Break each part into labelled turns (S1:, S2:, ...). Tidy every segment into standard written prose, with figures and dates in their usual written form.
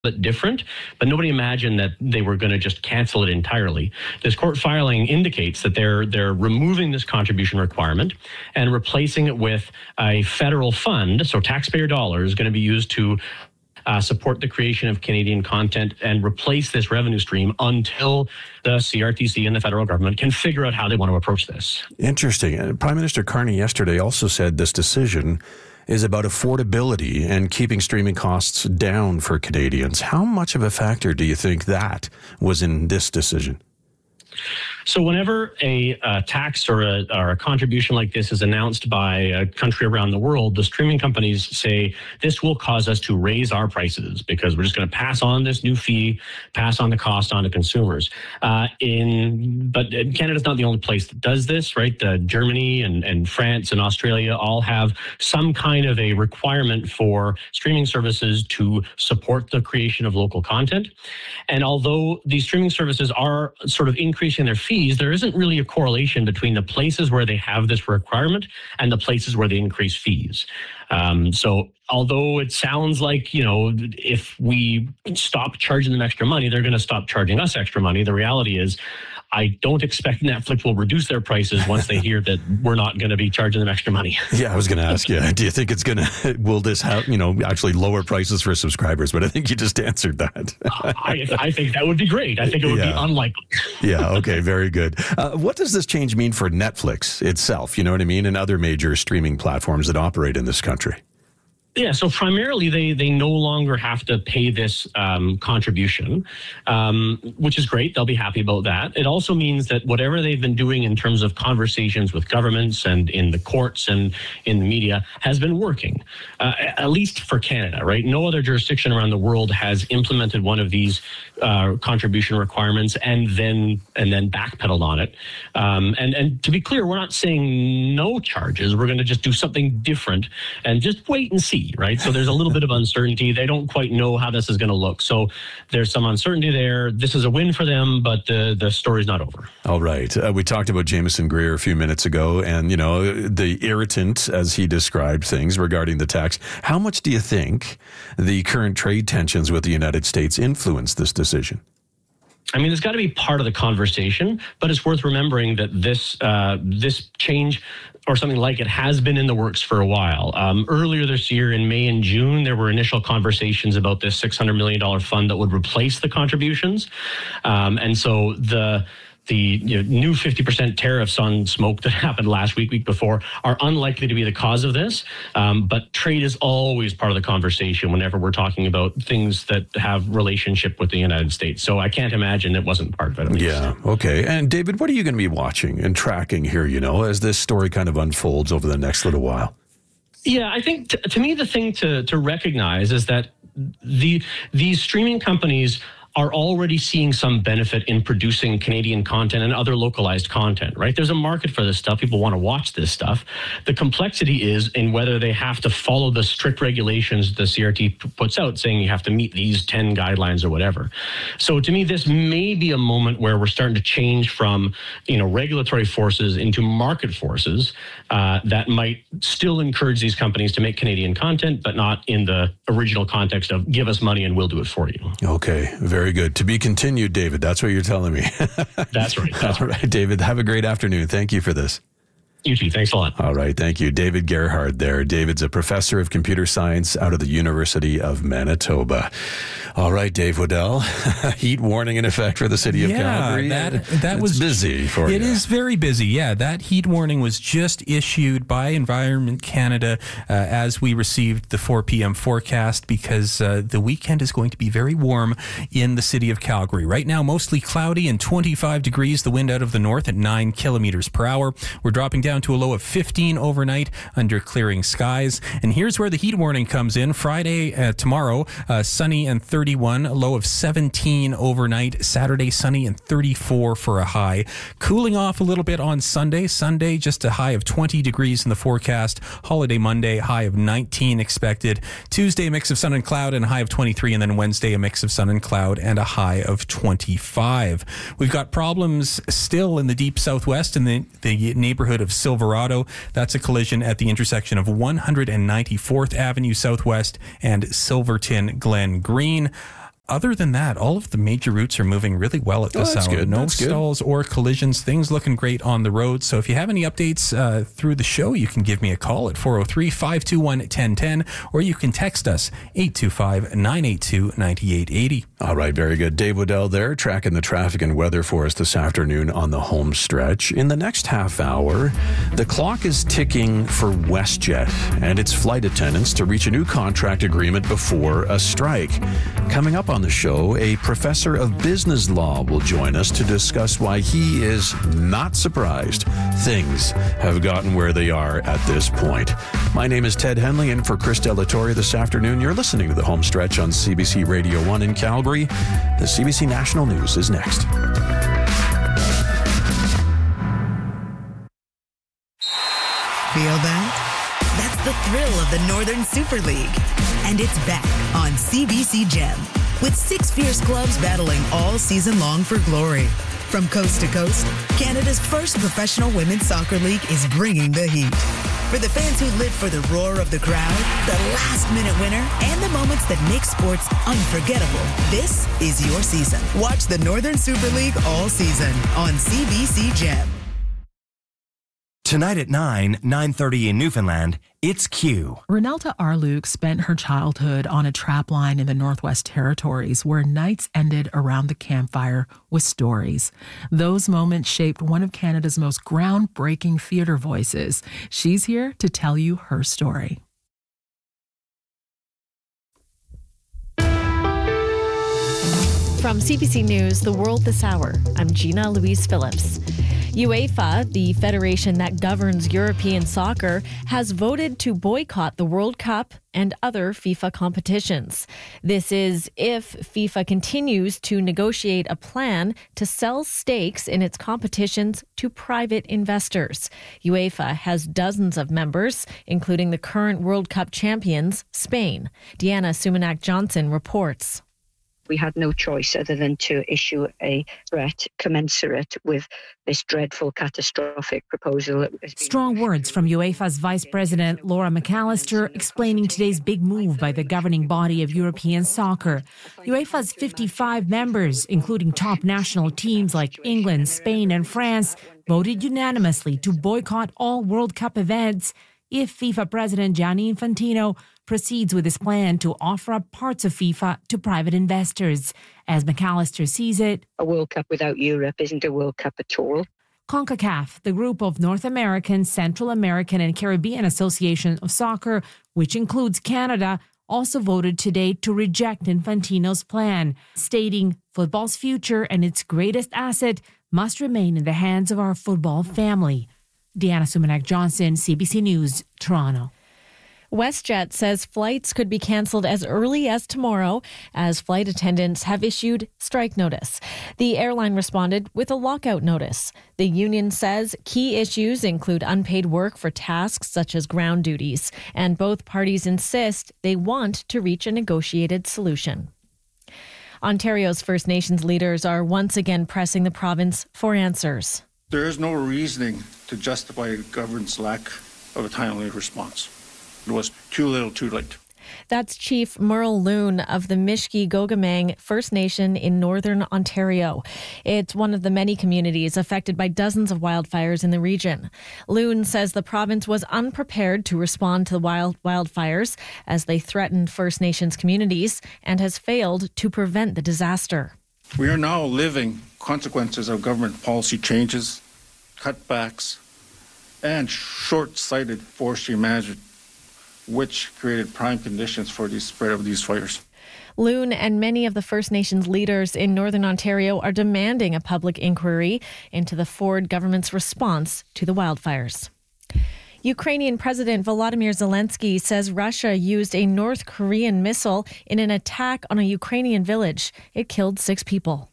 S1: bit different, but nobody imagined that they were going to just cancel it entirely. This court filing indicates that they're removing this contribution requirement and replacing it with a federal fund, so taxpayer dollars, going to be used to support the creation of Canadian content and replace this revenue stream until the CRTC and the federal government can figure out how they want to approach this.
S2: Interesting. Prime Minister Carney yesterday also said this decision is about affordability and keeping streaming costs down for Canadians. How much of a factor do you think that was in this decision?
S1: So whenever a tax or a contribution like this is announced by a country around the world, the streaming companies say this will cause us to raise our prices because we're just going to pass on this new fee, pass on the cost on to consumers. But Canada's not the only place that does this, right? Germany and France and Australia all have some kind of a requirement for streaming services to support the creation of local content. And although these streaming services are sort of increasing their fees, there isn't really a correlation between the places where they have this requirement and the places where they increase fees. So although it sounds like, if we stop charging them extra money, they're going to stop charging us extra money. The reality is, I don't expect Netflix will reduce their prices once they hear that we're not going to be charging them extra money.
S2: Yeah, I was going to ask you, do you think will this have, actually lower prices for subscribers? But I think you just answered that.
S1: I think that would be great. I think it would be unlikely.
S2: Yeah, okay, very good. What does this change mean for Netflix itself, you know what I mean, and other major streaming platforms that operate in this country?
S1: Yeah, so primarily they no longer have to pay this contribution, which is great. They'll be happy about that. It also means that whatever they've been doing in terms of conversations with governments and in the courts and in the media has been working, at least for Canada, right? No other jurisdiction around the world has implemented one of these contribution requirements and then backpedaled on it. And to be clear, we're not saying no charges. We're going to just do something different and just wait and see. Right. So there's a little bit of uncertainty. They don't quite know how this is going to look. So there's some uncertainty there. This is a win for them, but the story's not over.
S2: All right. We talked about Jameson Greer a few minutes ago and, the irritant, as he described things regarding the tax. How much do you think the current trade tensions with the United States influence this decision?
S1: I mean, it's got to be part of the conversation, but it's worth remembering that this change or something like it has been in the works for a while. Earlier this year in May and June, there were initial conversations about this $600 million fund that would replace the contributions. And so the new 50% tariffs on smoke that happened last week before are unlikely to be the cause of this. But trade is always part of the conversation whenever we're talking about things that have relationship with the United States. So I can't imagine it wasn't part of it. At least.
S2: Yeah. Okay. And David, what are you going to be watching and tracking here, as this story kind of unfolds over the next little while?
S1: Yeah, I think to me, the thing to recognize is that these streaming companies are already seeing some benefit in producing Canadian content and other localized content, right? There's a market for this stuff. People want to watch this stuff. The complexity is in whether they have to follow the strict regulations the CRT puts out, saying you have to meet these 10 guidelines or whatever. So to me, this may be a moment where we're starting to change from, regulatory forces into market forces that might still encourage these companies to make Canadian content, but not in the original context of give us money and we'll do it for you.
S2: Okay, very good. To be continued, David. That's what you're telling me.
S1: That's right.
S2: All right, David. Have a great afternoon. Thank you for this.
S1: You too. Thanks a lot.
S2: All right. Thank you. David Gerhard there. David's a professor of computer science out of the University of Manitoba. All right, Dave Waddell. Heat warning in effect for the city of Calgary.
S3: That was
S2: busy for you.
S3: It is very busy. Yeah, that heat warning was just issued by Environment Canada as we received the 4 p.m. forecast because the weekend is going to be very warm in the city of Calgary. Right now, mostly cloudy and 25 degrees. The wind out of the north at 9 kilometers per hour. We're dropping down to a low of 15 overnight under clearing skies. And here's where the heat warning comes in. Friday, tomorrow, sunny and 31, a low of 17 overnight. Saturday, sunny and 34 for a high. Cooling off a little bit on Sunday. Sunday, just a high of 20 degrees in the forecast. Holiday Monday, high of 19 expected. Tuesday, a mix of sun and cloud and a high of 23. And then Wednesday, a mix of sun and cloud and a high of 25. We've got problems still in the deep southwest in the neighborhood of Silverado. That's a collision at the intersection of 194th Avenue Southwest and Silverton Glen Green. other than that, all of the major routes are moving really well at this hour.
S2: Good.
S3: No
S2: That's
S3: stalls or collisions. Things looking great on the road. So if you have any updates through the show, you can give me a call at 403-521-1010, or you can text us 825-982-9880.
S2: All right, very good. Dave Waddell there, tracking the traffic and weather for us this afternoon on the home stretch. In the next half hour, the clock is ticking for WestJet and its flight attendants to reach a new contract agreement before a strike. Coming up on the show, a professor of business law will join us to discuss why he is not surprised things have gotten where they are at this point. My name is Ted Henley, and for Chris Delatoria this afternoon, you're listening to the home stretch on CBC Radio 1 in Calgary. The CBC National News is next.
S4: Feel that? That's the thrill of the Northern Super League. And it's back on CBC Gem, with 6 fierce clubs battling all season long for glory. From coast to coast, Canada's first professional women's soccer league is bringing the heat. For the fans who live for the roar of the crowd, the last-minute winner, and the moments that make sports unforgettable, this is your season. Watch the Northern Super League all season on CBC Gem.
S5: Tonight at 9:30 in Newfoundland, it's Q.
S6: Renelta Arluke spent her childhood on a trapline in the Northwest Territories where nights ended around the campfire with stories. Those moments shaped one of Canada's most groundbreaking theater voices. She's here to tell you her story.
S7: From CBC News, The World This Hour, I'm Gina Louise Phillips. UEFA, the federation that governs European soccer, has voted to boycott the World Cup and other FIFA competitions. This is if FIFA continues to negotiate a plan to sell stakes in its competitions to private investors. UEFA has dozens of members, including the current World Cup champions, Spain. Deanna Sumanak-Johnson reports.
S8: We had no choice other than to issue a threat commensurate with this dreadful, catastrophic proposal.
S9: Strong words from UEFA's Vice President Laura McAllister explaining today's big move by the governing body of European soccer. UEFA's 55 members, including top national teams like England, Spain and France, voted unanimously to boycott all World Cup events if FIFA President Gianni Infantino proceeds with his plan to offer up parts of FIFA to private investors. As McAllister sees it,
S8: a World Cup without Europe isn't a World Cup at all.
S9: CONCACAF, the group of North American, Central American and Caribbean Association of Soccer, which includes Canada, also voted today to reject Infantino's plan, stating football's future and its greatest asset must remain in the hands of our football family. Deanna Sumanak-Johnson, CBC News, Toronto.
S7: WestJet says flights could be canceled as early as tomorrow as flight attendants have issued strike notice. The airline responded with a lockout notice. The union says key issues include unpaid work for tasks such as ground duties, and both parties insist they want to reach a negotiated solution. Ontario's First Nations leaders are once again pressing the province for answers.
S10: There is no reasoning to justify the government's lack of a timely response. It was too little, too late.
S7: That's Chief Merle Loon of the Mishki-Gogamang First Nation in Northern Ontario. It's one of the many communities affected by dozens of wildfires in the region. Loon says the province was unprepared to respond to the wildfires as they threatened First Nations communities and has failed to prevent the disaster.
S10: We are now living consequences of government policy changes, cutbacks, and short-sighted forestry management, which created prime conditions for the spread of these fires.
S7: Loon and many of the First Nations leaders in Northern Ontario are demanding a public inquiry into the Ford government's response to the wildfires. Ukrainian President Volodymyr Zelensky says Russia used a North Korean missile in an attack on a Ukrainian village. It killed 6 people.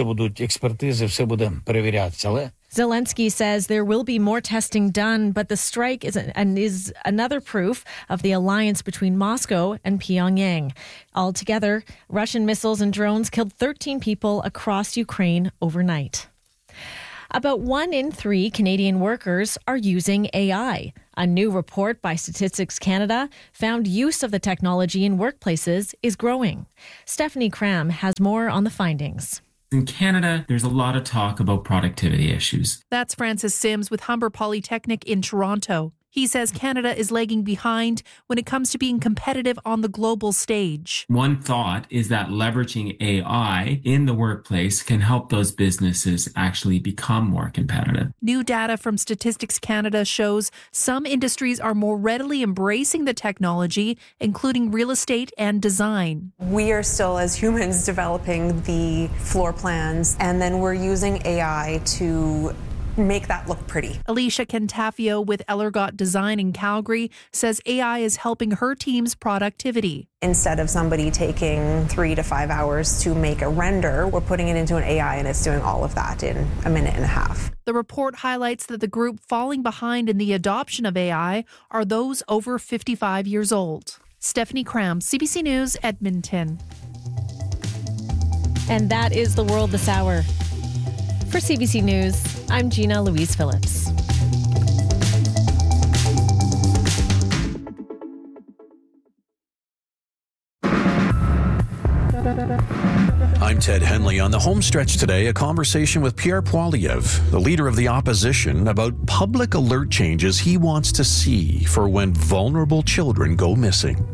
S7: Zelensky says there will be more testing done, but the strike is another proof of the alliance between Moscow and Pyongyang. Altogether, Russian missiles and drones killed 13 people across Ukraine overnight. About 1 in 3 Canadian workers are using AI. A new report by Statistics Canada found use of the technology in workplaces is growing. Stephanie Cram has more on the findings.
S11: In Canada, there's a lot of talk about productivity issues.
S12: That's Francis Sims with Humber Polytechnic in Toronto. He says Canada is lagging behind when it comes to being competitive on the global stage.
S11: One thought is that leveraging AI in the workplace can help those businesses actually become more competitive.
S12: New data from Statistics Canada shows some industries are more readily embracing the technology, including real estate and design.
S13: We are still, as humans, developing the floor plans, and then we're using AI to make that look pretty.
S12: Alicia Cantafio with Ellergott Design in Calgary says AI is helping her team's productivity.
S13: Instead of somebody taking 3 to 5 hours to make a render, we're putting it into an AI and it's doing all of that in a minute and a half.
S12: The report highlights that the group falling behind in the adoption of AI are those over 55 years old. Stephanie Cram, CBC News, Edmonton.
S7: And that is the world this hour. For CBC News, I'm Gina Louise Phillips.
S2: I'm Ted Henley. On the home stretch today, a conversation with Pierre Poilievre, the leader of the opposition, about public alert changes he wants to see for when vulnerable children go missing.